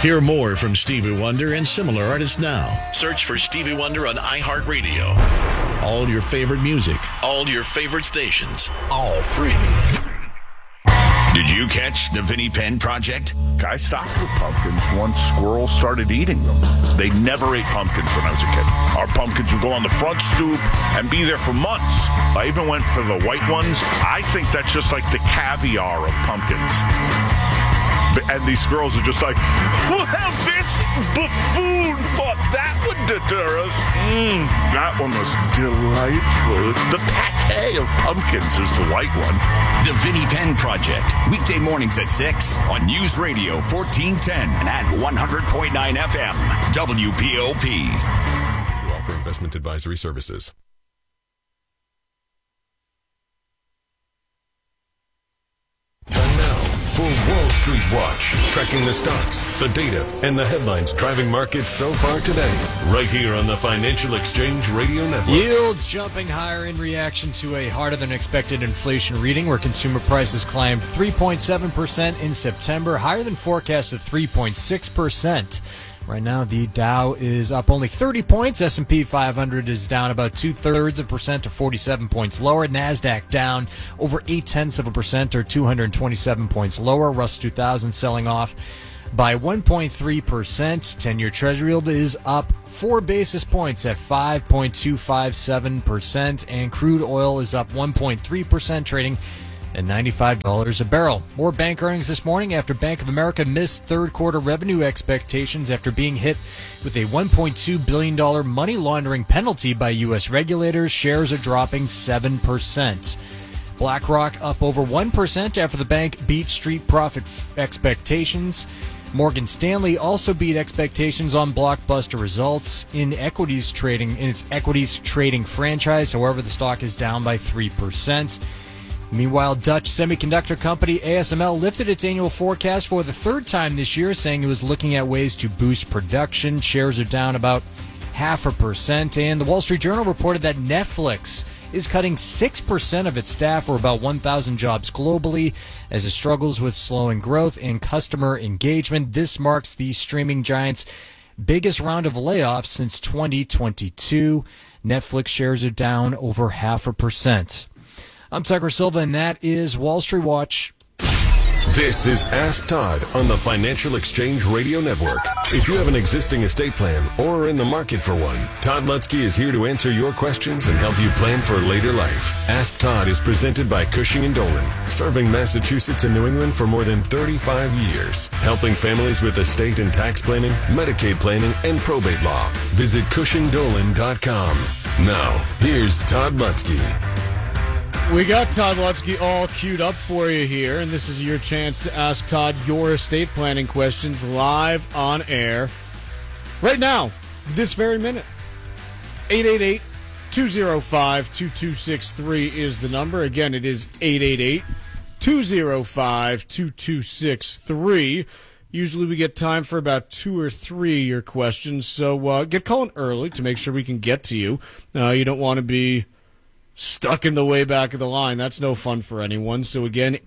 Hear more from Stevie Wonder and similar artists now. Search for Stevie Wonder on iHeartRadio. All your favorite music, all your favorite stations, all free. Did you catch the Vinnie Penn Project? I stopped with pumpkins once squirrels started eating them. They never ate pumpkins when I was a kid. Our pumpkins would go on the front stoop and be there for months. I even went for the white ones. I think that's just like the caviar of pumpkins. And these squirrels are just like, well, this buffoon thought that would deter us. That one was delightful. The pate of pumpkins is the white one. The Vinnie Penn Project. Weekday mornings at 6 on News Radio 1410 and at 100.9 FM. WPOP. To offer investment advisory services. Time now for Wall Street Watch, tracking the stocks, the data, and the headlines driving markets so far today. Right here on the Financial Exchange Radio Network. Yields jumping higher in reaction to a harder than expected inflation reading, where consumer prices climbed 3.7% in September, higher than forecast of 3.6%. Right now, the Dow is up only 30 points. S&P 500 is down about 0.2% to 47 points lower. NASDAQ down over 0.8% or 227 points lower. Russell 2000 selling off by 1.3%. 10-year Treasury yield is up 4 basis points at 5.257%. And crude oil is up 1.3%, trading at $95 a barrel. More bank earnings this morning after Bank of America missed third quarter revenue expectations after being hit with a $1.2 billion money laundering penalty by U.S. regulators. Shares are dropping 7%. BlackRock up over 1% after the bank beat street profit expectations. Morgan Stanley also beat expectations on blockbuster results in its equities trading franchise. However, the stock is down by 3%. Meanwhile, Dutch semiconductor company ASML lifted its annual forecast for the third time this year, saying it was looking at ways to boost production. Shares are down about 0.5%. And the Wall Street Journal reported that Netflix is cutting 6% of its staff, or about 1,000 jobs globally, as it struggles with slowing growth and customer engagement. This marks the streaming giant's biggest round of layoffs since 2022. Netflix shares are down over 0.5%. I'm Tucker Silva, and that is Wall Street Watch. This is Ask Todd on the Financial Exchange Radio Network. If you have an existing estate plan or are in the market for one, Todd Lutzke is here to answer your questions and help you plan for later life. Ask Todd is presented by Cushing & Dolan, serving Massachusetts and New England for more than 35 years, helping families with estate and tax planning, Medicaid planning, and probate law. Visit CushingDolan.com. Now, here's Todd Lutzke. We got Todd Lutzke all queued up for you here, and this is your chance to ask Todd your estate planning questions live on air right now, this very minute. 888-205-2263 is the number. Again, it is 888-205-2263. Usually we get time for about 2 or 3 of your questions, so get calling early to make sure we can get to you. You don't want to be stuck in the way back of the line. That's no fun for anyone. So again,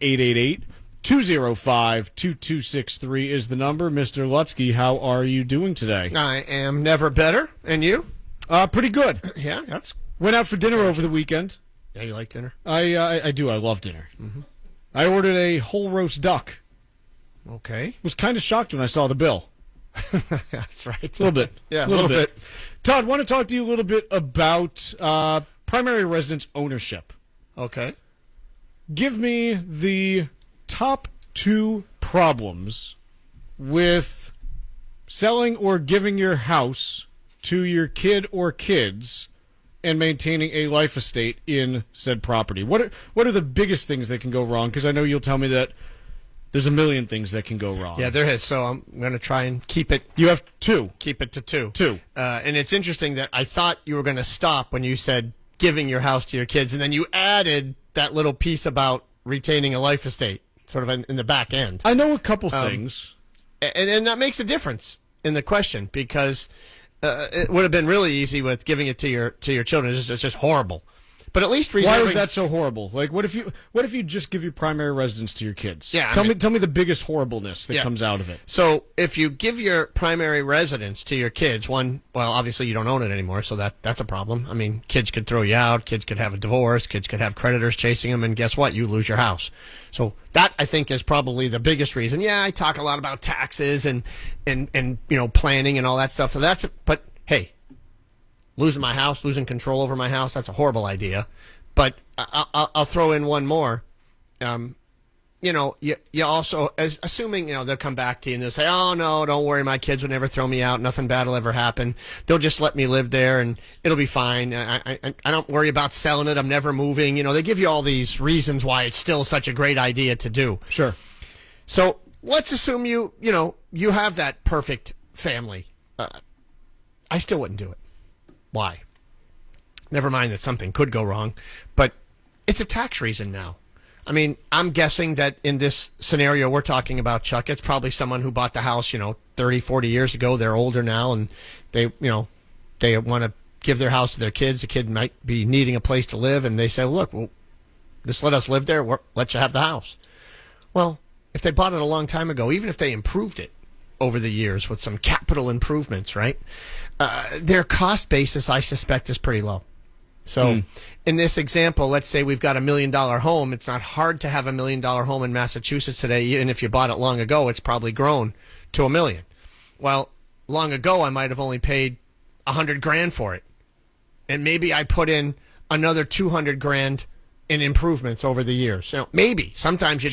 888-205-2263 is the number. Mr. Lutzke, how are you doing today? I am never better. And you? Pretty good. Yeah, that's... Went out for dinner over the weekend. Yeah, you like dinner? I do. I love dinner. Mm-hmm. I ordered a whole roast duck. Okay. Was kind of shocked when I saw the bill. That's right. A little bit. Yeah, a little bit. Todd, want to talk to you a little bit about primary residence ownership. Okay. Give me the top 2 problems with selling or giving your house to your kid or kids and maintaining a life estate in said property. What are the biggest things that can go wrong? Because I know you'll tell me that there's a million things that can go wrong. Yeah, there is. So I'm going to try and keep it. You have 2. Keep it to 2. 2. And it's interesting that I thought you were going to stop when you said giving your house to your kids, and then you added that little piece about retaining a life estate, sort of in the back end. I know a couple things. And that makes a difference in the question, because it would have been really easy with giving it to your children. It's just horrible. But at least why reserving... is that so horrible? Like, what if you just give your primary residence to your kids? Yeah, tell me the biggest horribleness that comes out of it. So if you give your primary residence to your kids, obviously you don't own it anymore, so that's a problem. I mean, kids could throw you out, kids could have a divorce, kids could have creditors chasing them, and guess what? You lose your house. So that, I think, is probably the biggest reason. Yeah, I talk a lot about taxes and planning and all that stuff. So but hey, losing my house, losing control over my house, that's a horrible idea. But I'll throw in one more. You also, assuming, they'll come back to you and they'll say, oh, no, don't worry, my kids would never throw me out. Nothing bad will ever happen. They'll just let me live there and it'll be fine. I don't worry about selling it. I'm never moving. They give you all these reasons why it's still such a great idea to do. Sure. So let's assume you have that perfect family. I still wouldn't do it. Why? Never mind that something could go wrong, but it's a tax reason now. I mean, I'm guessing that in this scenario we're talking about, Chuck, it's probably someone who bought the house, 30, 40 years ago. They're older now, and they want to give their house to their kids. The kid might be needing a place to live, and they say, look, well, just let us live there. We'll let you have the house. Well, if they bought it a long time ago, even if they improved it over the years with some capital improvements, right, their cost basis, I suspect, is pretty low. So in this example, let's say we've got $1 million home. It's not hard to have $1 million home in Massachusetts today. Even if you bought it long ago, it's probably grown to $1 million. Well, long ago, I might have only paid $100,000 for it. And maybe I put in another $200,000 in improvements over the years. Maybe. Sometimes you